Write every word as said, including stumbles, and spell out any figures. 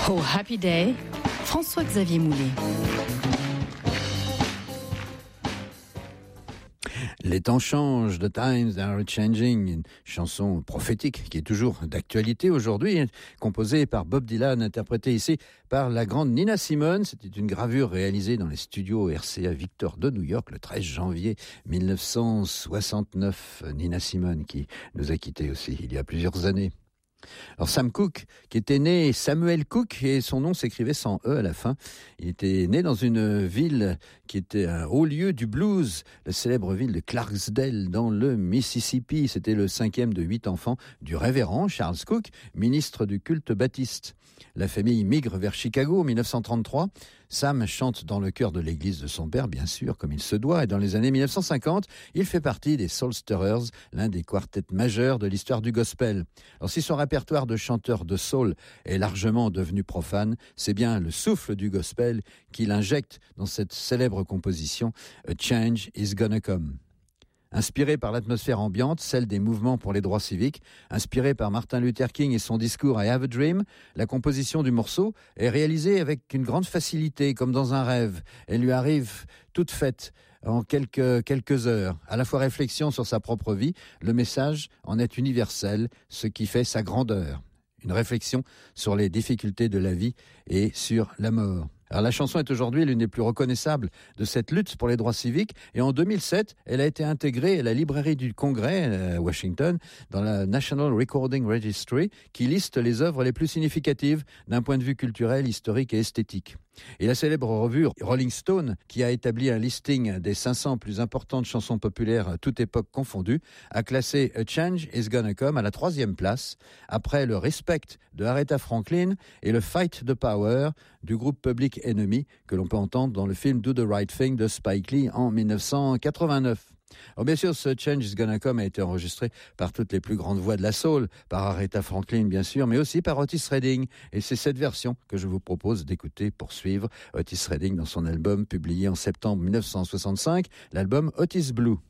Oh Happy Day, François-Xavier Moulet. Les temps changent, the times are changing, une chanson prophétique qui est toujours d'actualité aujourd'hui, composée par Bob Dylan, interprétée ici par la grande Nina Simone. C'était une gravure réalisée dans les studios R C A Victor de New York le treize janvier mille neuf cent soixante-neuf. Nina Simone qui nous a quittés aussi il y a plusieurs années. Alors Sam Cooke, qui était né Samuel Cooke, et son nom s'écrivait sans E à la fin. Il était né dans une ville qui était un haut lieu du blues, la célèbre ville de Clarksdale dans le Mississippi. C'était le cinquième de huit enfants du révérend Charles Cooke, ministre du culte baptiste. La famille migre vers Chicago en mille neuf cent trente-trois. Sam chante dans le chœur de l'église de son père, bien sûr, comme il se doit. Et dans les années mille neuf cent cinquante, il fait partie des Soul Stirrers, l'un des quartets majeurs de l'histoire du gospel. Alors si son répertoire de chanteurs de soul est largement devenu profane, c'est bien le souffle du gospel qu'il injecte dans cette célèbre composition « A Change is Gonna Come ». Inspiré par l'atmosphère ambiante, celle des mouvements pour les droits civiques, inspiré par Martin Luther King et son discours « I Have a Dream », la composition du morceau est réalisée avec une grande facilité, comme dans un rêve. Elle lui arrive toute faite en quelques, quelques heures. À la fois réflexion sur sa propre vie, le message en est universel, ce qui fait sa grandeur. Une réflexion sur les difficultés de la vie et sur la mort. Alors la chanson est aujourd'hui l'une des plus reconnaissables de cette lutte pour les droits civiques, et en deux mille sept, elle a été intégrée à la librairie du Congrès à Washington dans la National Recording Registry, qui liste les œuvres les plus significatives d'un point de vue culturel, historique et esthétique. Et la célèbre revue Rolling Stone, qui a établi un listing des cinq cents plus importantes chansons populaires à toute époque confondue, a classé A Change is Gonna Come à la troisième place, après le Respect de Aretha Franklin et le Fight the Power du groupe Public Enemy, que l'on peut entendre dans le film Do the Right Thing de Spike Lee en mille neuf cent quatre-vingt-neuf. Alors bien sûr, ce Change is Gonna Come a été enregistré par toutes les plus grandes voix de la soul, par Aretha Franklin bien sûr, mais aussi par Otis Redding. Et c'est cette version que je vous propose d'écouter pour suivre Otis Redding dans son album publié en septembre mille neuf cent soixante-cinq, l'album Otis Blue.